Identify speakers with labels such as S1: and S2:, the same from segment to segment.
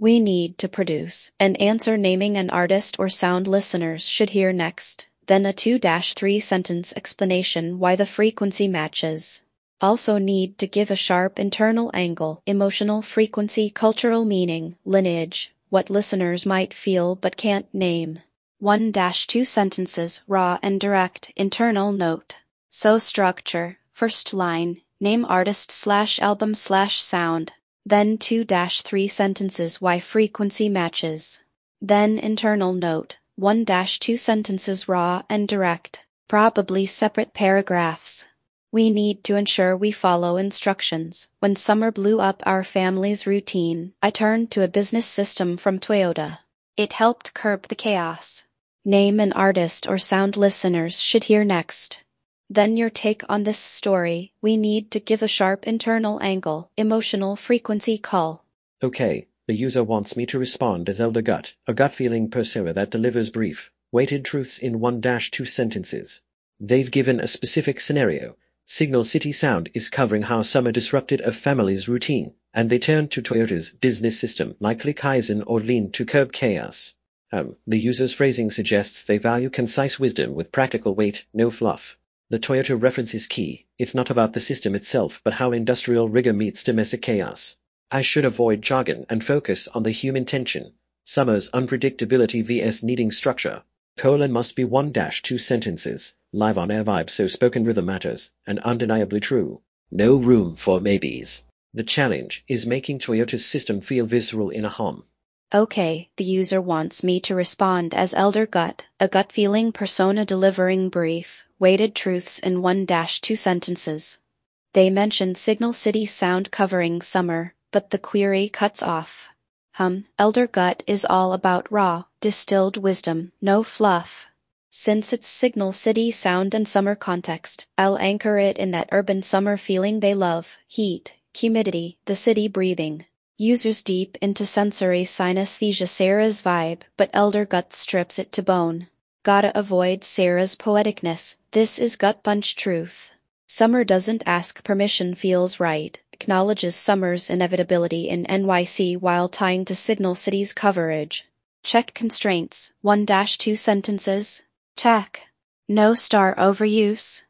S1: We need to produce an answer naming an artist or sound listeners should hear next, then a 2-3 sentence explanation why the frequency matches. Also need to give a sharp internal angle, emotional frequency, cultural meaning, lineage, what listeners might feel but can't name. 1-2 sentences, raw and direct, internal note. So structure, first line, name artist/album/sound. Then 2-3 sentences why frequency matches. Then internal note, 1-2 sentences raw and direct, probably separate paragraphs. We need to ensure we follow instructions. When summer blew up our family's routine, I turned to a business system from Toyota. It helped curb the chaos. Name an artist or sound listeners should hear next. Then your take on this story. We need to give a sharp internal angle, emotional frequency call.
S2: Okay, the user wants me to respond as Elder Gut, a gut feeling persona that delivers brief, weighted truths in 1-2 sentences. They've given a specific scenario. Signal City Sound is covering how summer disrupted a family's routine, and they turned to Toyota's business system, likely Kaizen or Lean, to curb chaos. The user's phrasing suggests they value concise wisdom with practical weight, no fluff. The Toyota reference is key. It's not about the system itself but how industrial rigor meets domestic chaos. I should avoid jargon and focus on the human tension. Summer's unpredictability vs needing structure. Must be 1-2 sentences, live on air vibe so spoken rhythm matters, and undeniably true. No room for maybes. The challenge is making Toyota's system feel visceral in a hum.
S1: Okay, the user wants me to respond as Elder Gut, a gut feeling persona delivering brief, weighted truths in 1-2 sentences. They mention Signal City Sound covering summer, but the query cuts off. Elder Gut is all about raw, distilled wisdom, no fluff. Since it's Signal City Sound and summer context, I'll anchor it in that urban summer feeling they love, heat, humidity, the city breathing. Users deep into sensory synesthesia Sarah's vibe, but Elder Gut strips it to bone. Gotta avoid Sarah's poeticness, this is gut punch truth. Summer doesn't ask permission feels right, acknowledges summer's inevitability in NYC while tying to Signal City's coverage. Check constraints, 1-2 sentences. Check. No star overuse.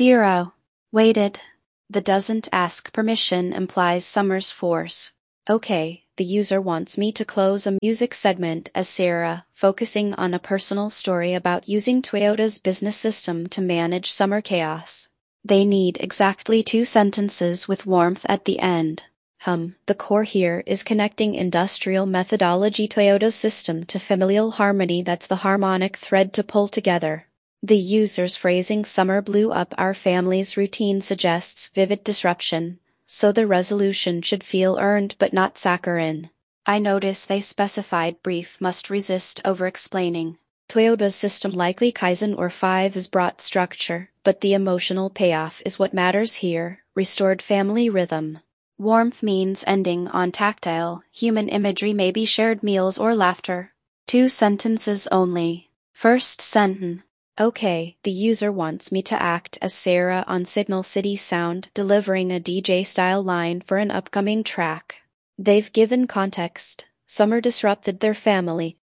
S1: 0. Weighted. The doesn't ask permission implies summer's force. Okay, the user wants me to close a music segment as Sarah, focusing on a personal story about using Toyota's business system to manage summer chaos. They need exactly 2 sentences with warmth at the end. The core here is connecting industrial methodology Toyota's system to familial harmony. That's the harmonic thread to pull together. The user's phrasing summer blew up our family's routine suggests vivid disruption, so the resolution should feel earned but not saccharine. I notice they specified brief must resist over-explaining. Toyota's system likely Kaizen or 5 is brought structure, but the emotional payoff is what matters here, restored family rhythm. Warmth means ending on tactile, human imagery, maybe shared meals or laughter. 2 sentences only. First sentence. Okay, the user wants me to act as Sarah on Signal City Sound, delivering a DJ-style line for an upcoming track. They've given context. Summer disrupted their family